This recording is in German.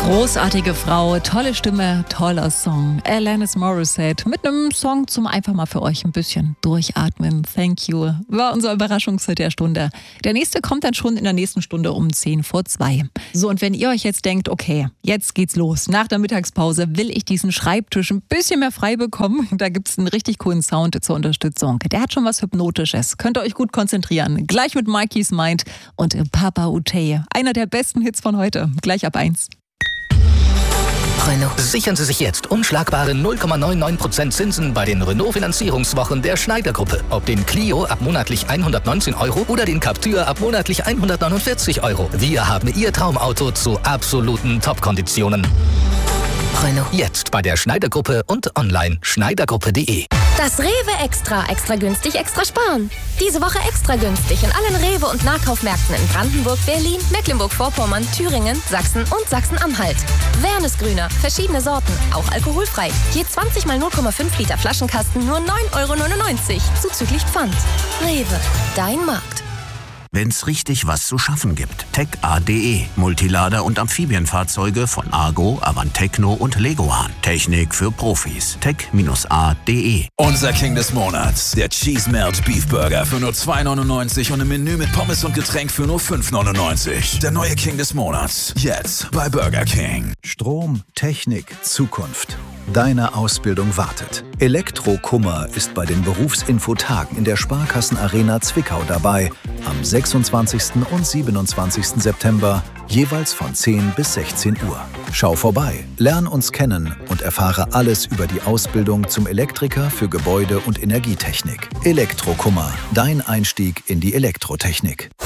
Großartige Frau, tolle Stimme, toller Song. Alanis Morissette mit einem Song zum einfach mal für euch ein bisschen durchatmen. Thank you. War unser Überraschungshit der Stunde. Der nächste kommt dann schon in der nächsten Stunde um 1:10 So, und wenn ihr euch jetzt denkt, okay, jetzt geht's los. Nach der Mittagspause will ich diesen Schreibtisch ein bisschen mehr frei bekommen. Da gibt's einen richtig coolen Sound zur Unterstützung. Der hat schon was Hypnotisches. Könnt ihr euch gut konzentrieren. Gleich mit Mikey's Mind und Papa Utey. Einer der besten Hits von heute. Gleich ab 1. Renault. Sichern Sie sich jetzt unschlagbare 0,99% Zinsen bei den Renault-Finanzierungswochen der Schneider-Gruppe. Ob den Clio ab monatlich 119 € oder den Captur ab monatlich 149 €. Wir haben Ihr Traumauto zu absoluten Top-Konditionen. Renault. Jetzt bei der Schneider-Gruppe und online schneidergruppe.de. Das Rewe Extra. Extra günstig, extra sparen. Diese Woche extra günstig in allen Rewe- und Nahkaufmärkten in Brandenburg, Berlin, Mecklenburg-Vorpommern, Thüringen, Sachsen und Sachsen-Anhalt. Wernesgrüner, verschiedene Sorten, auch alkoholfrei. Je 20 mal 0,5 Liter Flaschenkasten nur 9,99 €, zuzüglich Pfand. Rewe, dein Markt. Wenn's richtig was zu schaffen gibt. TechA.de. Multilader und Amphibienfahrzeuge von Argo, Avantecno und Leguan. Technik für Profis. Tech-A.de. Unser King des Monats. Der Cheese Melt Beef Burger für nur 2,99 € und ein Menü mit Pommes und Getränk für nur 5,99 €. Der neue King des Monats. Jetzt bei Burger King. Strom, Technik, Zukunft. Deine Ausbildung wartet. Elektrokummer ist bei den Berufsinfotagen in der Sparkassenarena Zwickau dabei. Am 26. und 27. September, jeweils von 10 bis 16 Uhr. Schau vorbei, lern uns kennen und erfahre alles über die Ausbildung zum Elektriker für Gebäude- und Energietechnik. Elektrokummer, dein Einstieg in die Elektrotechnik.